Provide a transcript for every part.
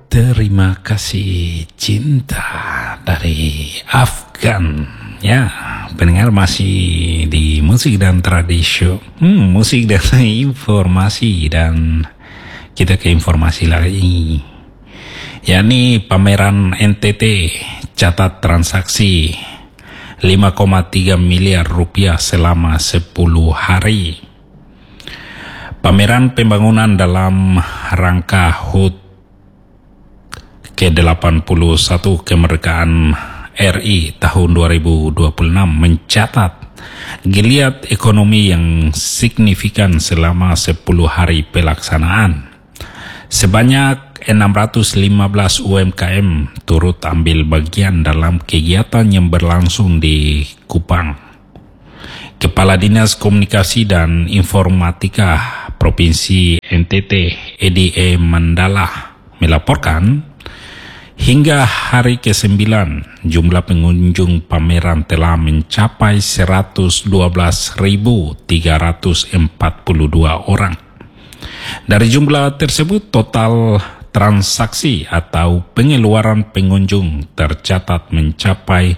Terima kasih cinta dari Afgan. Ya, pendengar masih di musik dan tradisi, musik dan informasi, dan kita ke informasi lagi. Yakni pameran NTT catat transaksi 5,3 miliar rupiah selama 10 hari. Pameran pembangunan dalam rangka HUT ke-81 kemerdekaan RI tahun 2026 mencatat geliat ekonomi yang signifikan selama 10 hari pelaksanaan. Sebanyak 615 UMKM turut ambil bagian dalam kegiatan yang berlangsung di Kupang. Kepala Dinas Komunikasi dan Informatika Provinsi NTT, Edi E. Mandala, melaporkan hingga hari ke-9, jumlah pengunjung pameran telah mencapai 112.342 orang. Dari jumlah tersebut, total transaksi atau pengeluaran pengunjung tercatat mencapai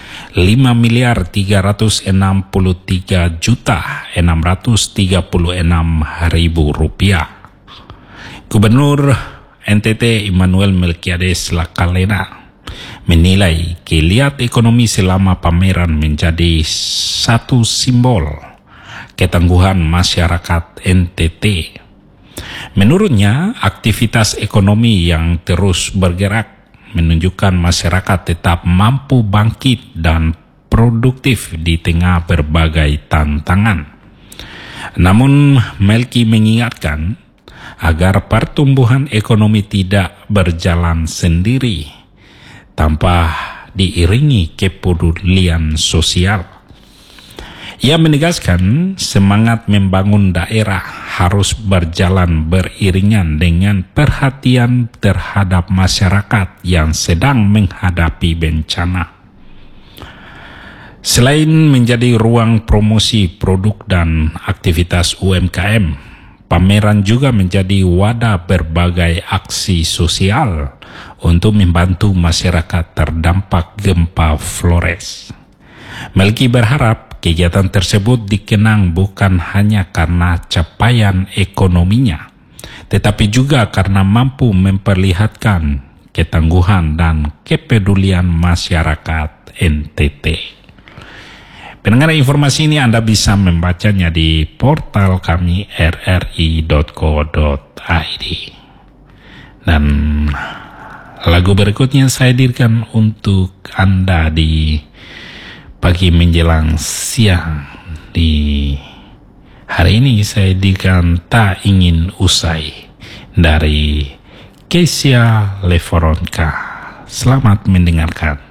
5.333.636.000 rupiah. Gubernur NTT Immanuel Melquiades Lakalena menilai geliat ekonomi selama pameran menjadi satu simbol ketangguhan masyarakat NTT. Menurutnya, aktivitas ekonomi yang terus bergerak menunjukkan masyarakat tetap mampu bangkit dan produktif di tengah berbagai tantangan. Namun, Melki mengingatkan agar pertumbuhan ekonomi tidak berjalan sendiri tanpa diiringi kepedulian sosial. Ia menegaskan semangat membangun daerah harus berjalan beriringan dengan perhatian terhadap masyarakat yang sedang menghadapi bencana. Selain menjadi ruang promosi produk dan aktivitas UMKM, pameran juga menjadi wadah berbagai aksi sosial untuk membantu masyarakat terdampak gempa Flores. Melki berharap kegiatan tersebut dikenang bukan hanya karena capaian ekonominya, tetapi juga karena mampu memperlihatkan ketangguhan dan kepedulian masyarakat NTT. Pendengar, informasi ini Anda bisa membacanya di portal kami rri.co.id. Dan lagu berikutnya saya hadirkan untuk Anda di pagi menjelang siang. Di hari ini saya hadirkan Tak Ingin Usai dari Kesia Levoronka. Selamat mendengarkan.